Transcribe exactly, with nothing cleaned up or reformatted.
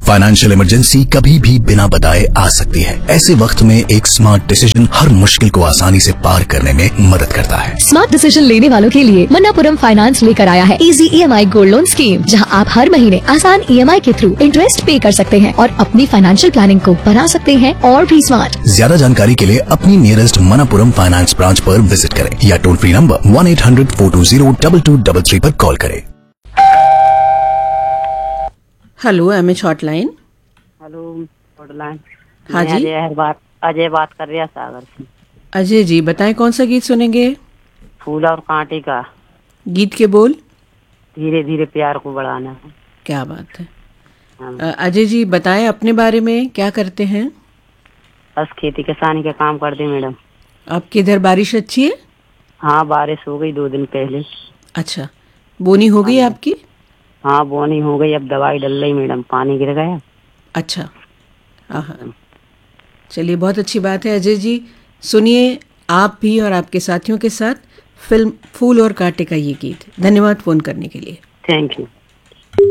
Financial emergency कभी भी बिना बताए आ सकती है। ऐसे वक्त में एक स्मार्ट डिसीजन हर मुश्किल को आसानी से पार करने में मदद करता है। स्मार्ट डिसीजन लेने वालों के लिए मन्नापुरम फाइनेंस लेकर आया है इजी ई एम आई गोल्ड लोन स्कीम, जहां आप हर महीने आसान ई एम आई के थ्रू इंटरेस्ट पे कर सकते हैं और अपनी फाइनेंशियल प्लानिंग को बना सकते हैं और भी स्मार्ट। ज्यादा जानकारी के लिए अपनी नियरेस्ट मन्नापुरम फाइनेंस ब्रांच पर विजिट करें या toll free number one eight hundred four to zero double two double three पर कॉल करें। Hello M H hotline. Hello hotline. हाँ जी, अजय बात अजय बात कर रहा सागर से। अजय जी बताएं कौन सा गीत सुनेंगे? फूल और कांटे का। गीत के बोल? धीरे धीरे प्यार को बढ़ाना है। क्या बात है। हाँ। अजय जी बताएं अपने बारे में, क्या करते हैं? बस खेती किसानी का काम करते मैडम। आपके इधर बारिश अच्छी है? हाँ बारिश हो गई दो दिन पहले। अच्छा, बोनी हो गई आपकी? हाँ बोनी हो गई, अब दवाई डल रही मैडम, पानी गिर गया। अच्छा, हाँ हाँ, चलिए बहुत अच्छी बात है। अजय जी सुनिए आप भी और आपके साथियों के साथ फिल्म फूल और कांटे का ये गीत। धन्यवाद फोन करने के लिए। Thank you.